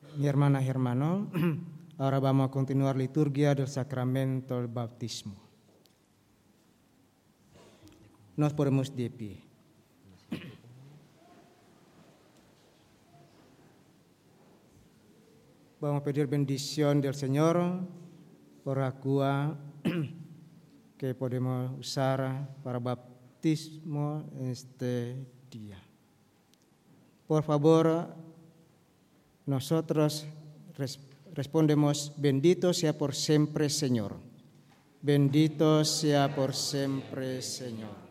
Mi hermana y hermano, ahora vamos a continuar liturgia del sacramento del bautismo. Nos ponemos de pie. Vamos a pedir bendición del Señor por agua que podemos usar para bautismo en este día. Por favor, nosotros respondemos: bendito sea por siempre, Señor. Bendito sea por siempre, Señor.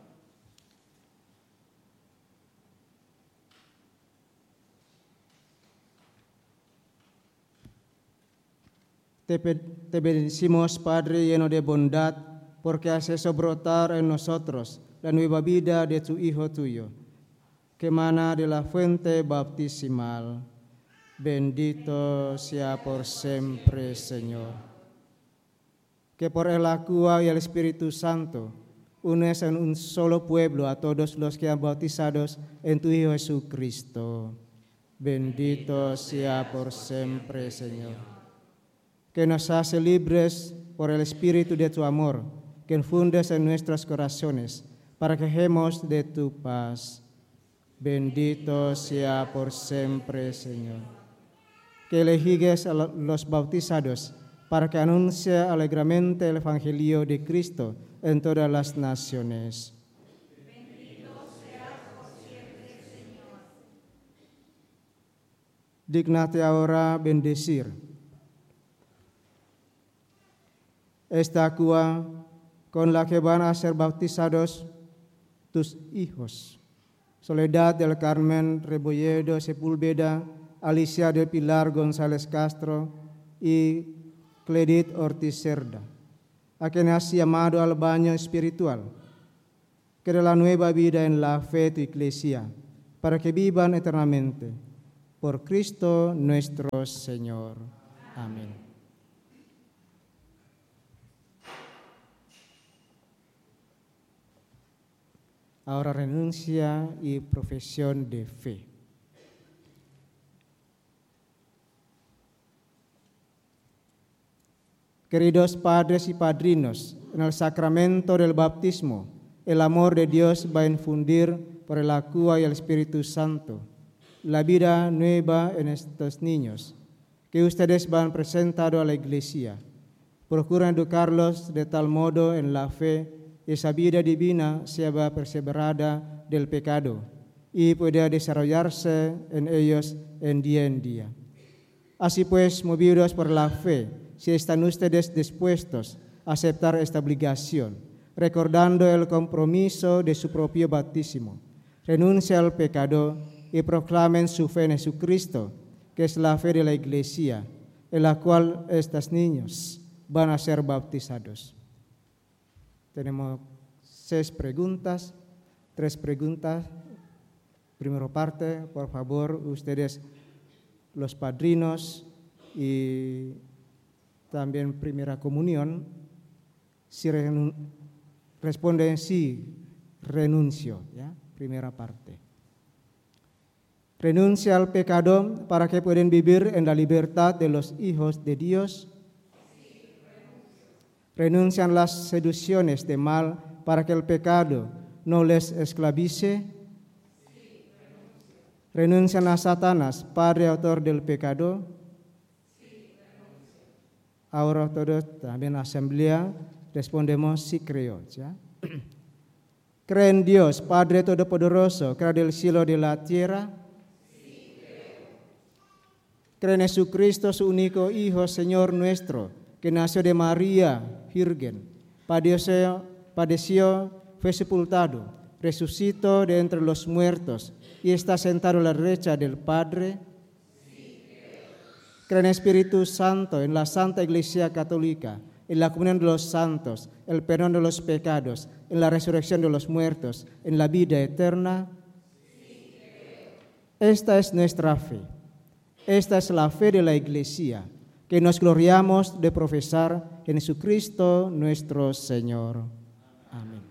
Te bendecimos, Padre lleno de bondad, porque haces brotar en nosotros la nueva vida de tu Hijo tuyo, que emana de la fuente bautismal. Bendito sea por siempre, Señor. Que por el agua y el Espíritu Santo unes en un solo pueblo a todos los que han bautizados en tu Hijo Jesucristo. Bendito sea por siempre, Señor. Que nos hace libres por el Espíritu de tu amor, que infundes en nuestros corazones, para que gemos de tu paz. Bendito sea por siempre, Señor. Que elegigues a los bautizados, para que anuncie alegremente el Evangelio de Cristo en todas las naciones. Bendito seas por siempre, Señor. Dígnate ahora bendecir esta agua con la que van a ser bautizados tus hijos: Soledad del Carmen Rebolledo Sepúlveda, Alicia del Pilar González Castro y Cledit Ortiz Cerda, a quien has llamado al baño espiritual, que de la nueva vida en la fe tu iglesia, para que vivan eternamente. Por Cristo nuestro Señor. Amén. Ahora renuncia y profesión de fe. Queridos padres y padrinos, en el sacramento del bautismo, el amor de Dios va a infundir por el agua y el Espíritu Santo la vida nueva en estos niños que ustedes van presentando a la iglesia. Procuren educarlos de tal modo en la fe esa vida divina sea perseverada del pecado y pueda desarrollarse en ellos en día. Así pues, movidos por la fe, si están ustedes dispuestos a aceptar esta obligación, recordando el compromiso de su propio bautismo, renuncien al pecado y proclamen su fe en Jesucristo, que es la fe de la iglesia, en la cual estos niños van a ser bautizados. Tenemos 6 preguntas, 3 preguntas. Primera parte, por favor, ustedes, los padrinos y también primera comunión, si responden sí, renuncio, ¿ya? Primera parte. Renuncia al pecado para que puedan vivir en la libertad de los hijos de Dios. Renuncian las seducciones de mal para que el pecado no les esclavice. Sí, renuncian a Satanás, padre autor del pecado. Sí, ahora todos también asamblea respondemos sí creo, ¿ya? ¿Creen Dios, Padre Todopoderoso, creador del cielo y de la tierra? Sí, creo. ¿Creen en Jesucristo, su único Hijo, Señor nuestro, que nació de María Virgen, padeció, fue sepultado, resucitó de entre los muertos y está sentado a la derecha del Padre? Sí, creo. ¿Creen en Espíritu Santo, en la Santa Iglesia Católica, en la comunión de los santos, el perdón de los pecados, en la resurrección de los muertos, en la vida eterna? Sí, creo. Esta es nuestra fe. Esta es la fe de la Iglesia, que nos gloriamos de profesar en Jesucristo nuestro Señor. Amén.